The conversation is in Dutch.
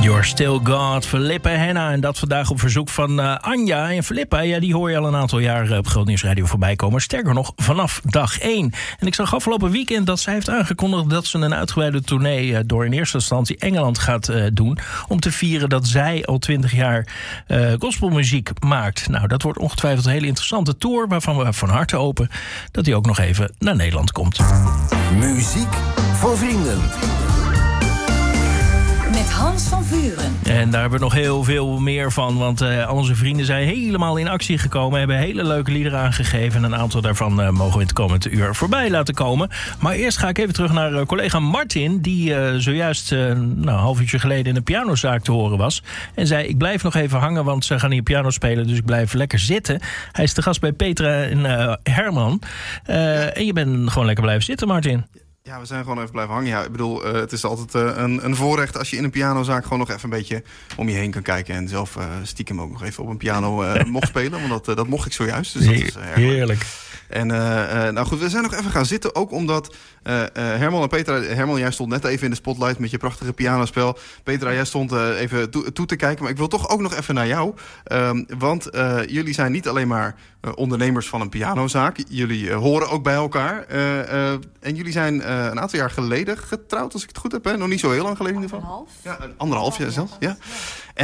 You're Still God, Philippa Henna. En dat vandaag op verzoek van Anja. En Philippa, ja, die hoor je al een aantal jaar op Groot Nieuws Radio voorbij komen. Sterker nog, vanaf dag 1. En ik zag afgelopen weekend dat zij heeft aangekondigd dat ze een uitgebreide tournee door in eerste instantie Engeland gaat doen. Om te vieren dat zij al 20 jaar gospelmuziek maakt. Nou, dat wordt ongetwijfeld een hele interessante tour, waarvan we van harte hopen dat hij ook nog even naar Nederland komt. Muziek voor vrienden. Met Hans van Vuren. En daar hebben we nog heel veel meer van. Want al onze vrienden zijn helemaal in actie gekomen. Hebben hele leuke liederen aangegeven. En een aantal daarvan mogen we in het komende uur voorbij laten komen. Maar eerst ga ik even terug naar collega Martin. Die zojuist een half uurtje geleden in de pianozaak te horen was. En zei, ik blijf nog even hangen, want ze gaan hier piano spelen. Dus ik blijf lekker zitten. Hij is te gast bij Petra en Herman. En je bent gewoon lekker blijven zitten, Martin. Ja, we zijn gewoon even blijven hangen. Ja, ik bedoel, het is altijd een voorrecht als je in een pianozaak gewoon nog even een beetje om je heen kan kijken. En zelf stiekem ook nog even op een piano mocht spelen. Want dat mocht ik zojuist. Dus dat is heerlijk. En nou goed, we zijn nog even gaan zitten. Ook omdat Herman en Petra... Herman, jij stond net even in de spotlight met je prachtige pianospel. Petra, jij stond even toe te kijken. Maar ik wil toch ook nog even naar jou. Want jullie zijn niet alleen maar ondernemers van een pianozaak. Jullie horen ook bij elkaar. En jullie zijn een aantal jaar geleden getrouwd, als ik het goed heb. Hè? Nog niet zo heel lang geleden in ieder geval. Anderhalf. Ja, 1,5 jaar zelfs. Ja.